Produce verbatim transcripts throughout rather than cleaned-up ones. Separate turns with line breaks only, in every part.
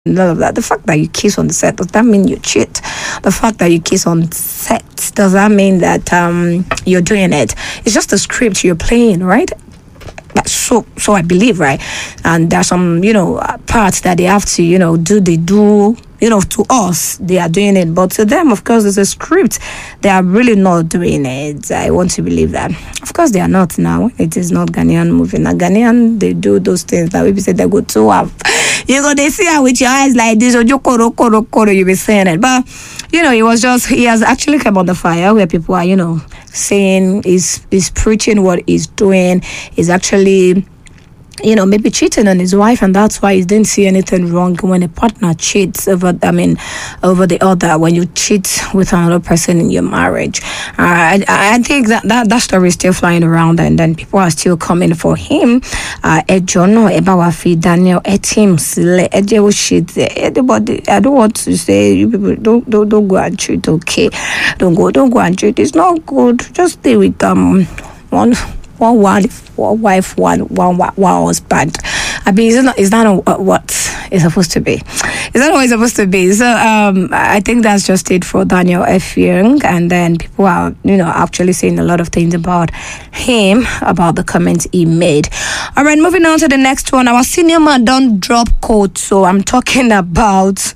none of that. The fact that you kiss on the set, does that mean you cheat? The fact that you kiss on set, does that mean that um, you're doing it? It's just a script you're playing, right? That's so so I believe, right? And there's some, you know, parts that they have to, you know, do they do, you know, to us, they are doing it. But to them, of course, it's a script. They are really not doing it. I want to believe that. Of course, they are not now. It is not Ghanaian movie. Now, Ghanaian, they do those things that we say they go to have. You go, they see her with your eyes like this, or you koro, koro, koro, you be saying it. But, you know, it was just, he has actually come on the fire where people are, you know, saying he's, he's preaching what he's doing. He's actually, you know, maybe cheating on his wife, and that's why he didn't see anything wrong when a partner cheats over, I mean, over the other, when you cheat with another person in your marriage. Uh, I, I think that, that that story is still flying around, and then people are still coming for him. Uh, Ejono, Ebawafi, Daniel, Etim, Sile, Ejewo shit. Anybody, I don't want to say, you people, don't, don't, don't go and cheat, okay? Don't go, don't go and cheat. It's not good. Just stay with um one. One wife, one wife, one one one husband. I mean, is not is that what it's supposed to be? Is that what it's supposed to be? So, um, I think that's just it for Daniel Effiong, and then people are, you know, actually saying a lot of things about him, about the comments he made. All right, moving on to the next one. Our senior man don't drop quote, so I'm talking about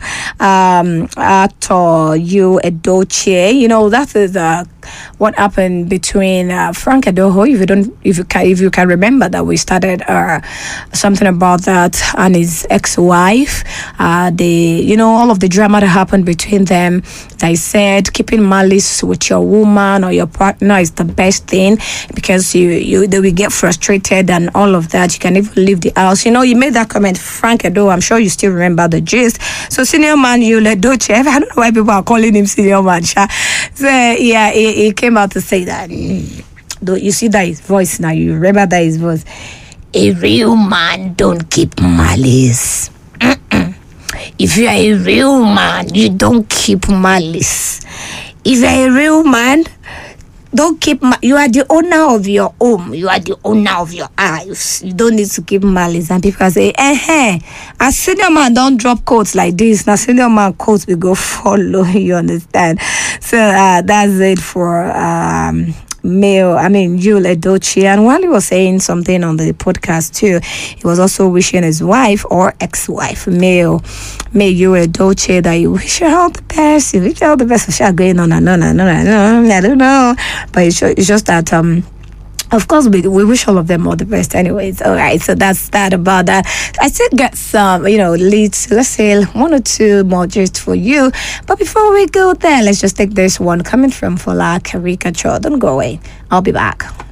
um actor Yul Edochie. You know, that is uh, what happened between uh, Frank Edoho. If you don't, if you can, if you can remember that we started uh, something about that, and his ex-wife. Uh, the you know all of the drama that happened between them. They said keeping malice with your woman or your partner is the best thing because you you they will get frustrated and all of that. You can even leave the house. You know, you made that comment, Frank Edoho. I'm sure you still remember the gist. So senior man Yul Edochie. I don't know why people are calling him senior man. Sha. So yeah, he, he came out to say that. Though you see that his voice now, you remember that his voice. A real man don't keep malice. Mm-mm. If you are a real man, you don't keep malice. If you are a real man, don't keep. Ma- you are the owner of your home. You are the owner of your eyes. You don't need to keep malice. And people say, eh, eh. A senior man don't drop quotes like this. Now senior man quotes will go follow. You understand? So uh, that's it for. Um, Male, I mean, Yul Edochie. And while he was saying something on the podcast too, he was also wishing his wife or ex-wife, male, May Yul Edochie, that you wish her all the best. You wish her all the best. She's going on and on and on and on. I don't know. But it's, it's just that, um, of course, we, we wish all of them all the best anyways. All right, so that's that about that. I still got some, you know, leads, let's say one or two more just for you. But before we go there, let's just take this one coming from Fola Caricature. Don't go away. I'll be back.